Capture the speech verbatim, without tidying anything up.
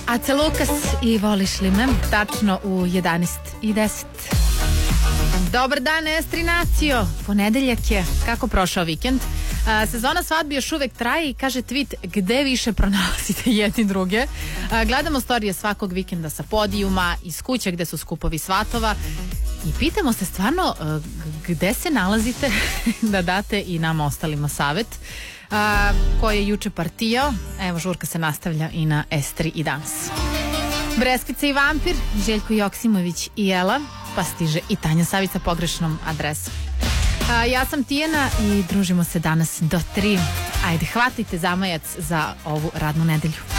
Ace Lukas i Voliš li me, tačno u jedanaest i deset. Dobar dan, Estrinacio. Ponedeljak je. Kako prošao vikend? A, sezona svadbi još uvek traje i kaže tweet gde više pronalazite jedni druge. A, gledamo storije svakog vikenda sa podijuma, iz kuće gde su skupovi svatova i pitamo se stvarno a, gde se nalazite da date i nama ostalima savet. A, ko je juče partijao, evo žurka se nastavlja i na Estri i danas. Breskvica i vampir, Željko Joksimović i Ela, pa stiže i Tanja Savić sa pogrešnom adresom. A, ja sam Tijena i družimo se danas do tri. Ajde, hvatite zamajac za ovu radnu nedelju.